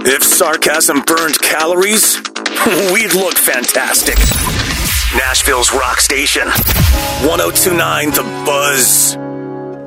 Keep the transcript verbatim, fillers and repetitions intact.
If sarcasm burned calories, we'd look fantastic. Nashville's rock station. ten twenty-nine The Buzz.